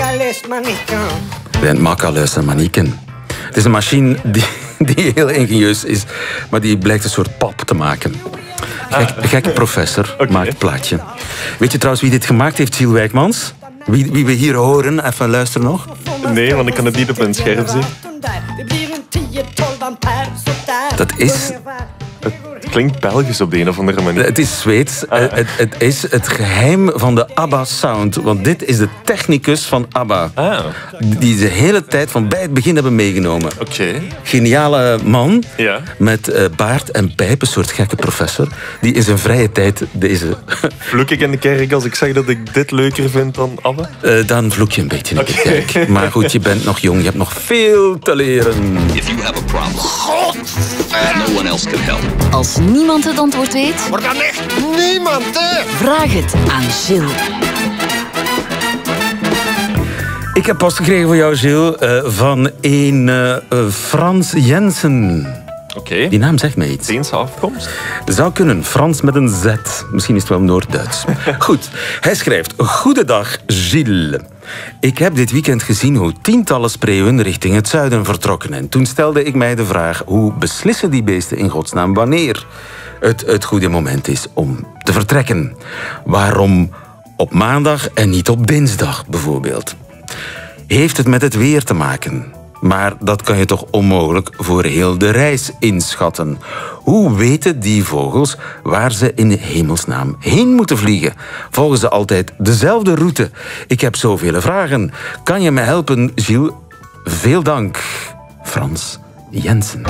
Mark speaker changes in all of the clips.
Speaker 1: Bent Makkeluis Manieken. Het is een machine die heel ingenieus is, maar die blijkt een soort pap te maken. Gekke professor maakt het plaatje. Weet je trouwens wie dit gemaakt heeft, Giel Wijkmans? Wie we hier horen, even luisteren nog.
Speaker 2: Nee, want ik kan het niet op mijn scherm zien.
Speaker 1: Dat is...
Speaker 2: Het klinkt Belgisch op de een of andere manier.
Speaker 1: Het is Zweeds. Het is het geheim van de ABBA-sound. Want dit is de technicus van ABBA. Die de hele tijd van bij het begin hebben meegenomen.
Speaker 2: Oké.
Speaker 1: Geniale man.
Speaker 2: Ja.
Speaker 1: Met baard en pijp. Een soort gekke professor. Die in zijn vrije tijd deze...
Speaker 2: Vloek ik in de kerk als ik zeg dat ik dit leuker vind dan ABBA?
Speaker 1: Dan vloek je een beetje in de kerk. Maar goed, je bent nog jong. Je hebt nog veel te leren.
Speaker 3: If you have a problem, no one else can help.
Speaker 4: Als niemand het antwoord weet,
Speaker 5: Maar dan echt niemand, hè?
Speaker 4: vraag het aan Gilles.
Speaker 1: Ik heb post gekregen voor jou, Gilles, van een Frans Jensen.
Speaker 2: Oké.
Speaker 1: Die naam zegt mij iets.
Speaker 2: Deense afkomst?
Speaker 1: Zou kunnen. Frans met een Z. Misschien is het wel Noord-Duits. Goed. Hij schrijft... Goedendag, Gilles. Ik heb dit weekend gezien hoe tientallen spreeuwen richting het zuiden vertrokken. En toen stelde ik mij de vraag... Hoe beslissen die beesten in godsnaam wanneer het goede moment is om te vertrekken? Waarom op maandag en niet op dinsdag, bijvoorbeeld? Heeft het met het weer te maken? Maar dat kan je toch onmogelijk voor heel de reis inschatten. Hoe weten die vogels waar ze in hemelsnaam heen moeten vliegen? Volgen ze altijd dezelfde route? Ik heb zoveel vragen. Kan je me helpen, Gilles? Veel dank. Frans Jensen.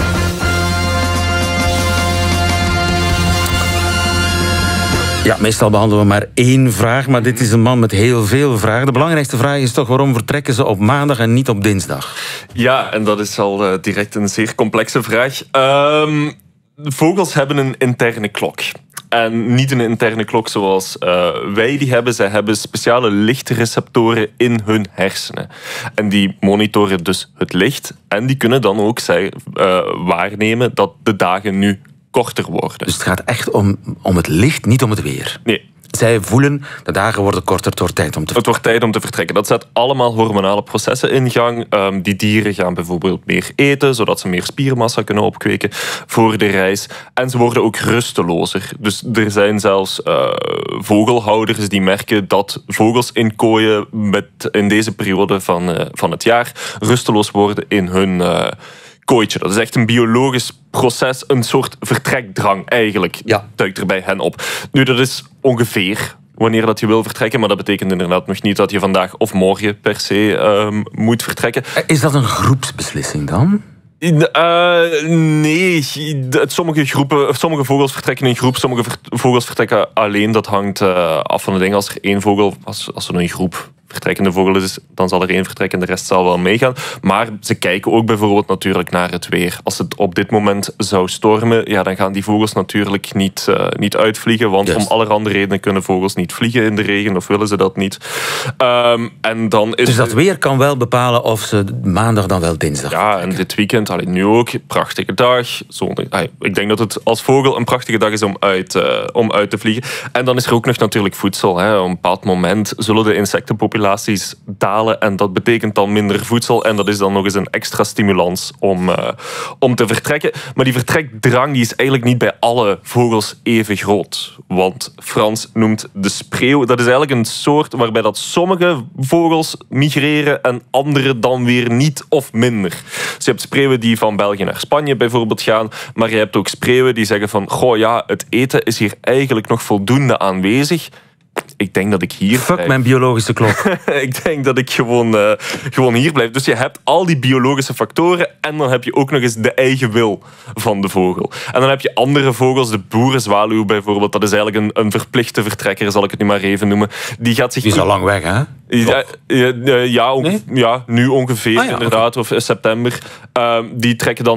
Speaker 1: Ja, meestal behandelen we maar één vraag, maar dit is een man met heel veel vragen. De belangrijkste vraag is toch waarom vertrekken ze op maandag en niet op dinsdag?
Speaker 2: Ja, en dat is al direct een zeer complexe vraag. Vogels hebben een interne klok. En niet een interne klok zoals wij die hebben. Zij hebben speciale lichtreceptoren in hun hersenen. En die monitoren dus het licht. En die kunnen dan ook waarnemen dat de dagen nu korter worden.
Speaker 1: Dus het gaat echt om het licht, niet om het weer?
Speaker 2: Nee.
Speaker 1: Zij voelen, de dagen worden korter, het wordt tijd om te vertrekken.
Speaker 2: Het wordt tijd om te vertrekken. Dat zet allemaal hormonale processen in gang. Die dieren gaan bijvoorbeeld meer eten, zodat ze meer spiermassa kunnen opkweken voor de reis. En ze worden ook rustelozer. Dus er zijn zelfs vogelhouders die merken dat vogels in kooien in deze periode van het jaar rusteloos worden in hun kooitje. Dat is echt een biologisch proces, een soort vertrekdrang eigenlijk, duikt er bij hen op. Nu, dat is ongeveer wanneer dat je wil vertrekken, maar dat betekent inderdaad nog niet dat je vandaag of morgen per se moet vertrekken.
Speaker 1: Is dat een groepsbeslissing dan?
Speaker 2: Nee, sommige vogels vertrekken in groep, sommige vogels vertrekken alleen. Dat hangt af van de dingen. Als er één vogel, als er een groep vertrekkende vogel is, dan zal er één vertrekken en de rest zal wel meegaan. Maar ze kijken ook bijvoorbeeld natuurlijk naar het weer. Als het op dit moment zou stormen, ja, dan gaan die vogels natuurlijk niet uitvliegen, want om allerhande redenen kunnen vogels niet vliegen in de regen, of willen ze dat niet. En dan is
Speaker 1: dus dat weer kan wel bepalen of ze maandag dan wel dinsdag vertrekken.
Speaker 2: En dit weekend, nu ook, prachtige dag. Ik denk dat het als vogel een prachtige dag is om uit te vliegen. En dan is er ook nog natuurlijk voedsel. Op een bepaald moment zullen de insectenpopulaties dalen en dat betekent dan minder voedsel en dat is dan nog eens een extra stimulans om te vertrekken. Maar die vertrekdrang die is eigenlijk niet bij alle vogels even groot. Want Frans noemt de spreeuw, dat is eigenlijk een soort waarbij dat sommige vogels migreren en andere dan weer niet of minder. Dus je hebt spreeuwen die van België naar Spanje bijvoorbeeld gaan, maar je hebt ook spreeuwen die zeggen van, goh ja, het eten is hier eigenlijk nog voldoende aanwezig. Ik denk dat ik hier
Speaker 1: Fuck
Speaker 2: blijf.
Speaker 1: mijn biologische klok.
Speaker 2: Ik denk dat ik gewoon hier blijf. Dus je hebt al die biologische factoren en dan heb je ook nog eens de eigen wil van de vogel. En dan heb je andere vogels, de boerenzwaluw bijvoorbeeld. Dat is eigenlijk een verplichte vertrekker, zal ik het nu maar even noemen. Die is
Speaker 1: al lang weg, hè?
Speaker 2: Ja, nu ongeveer inderdaad, of september. Die trekken dan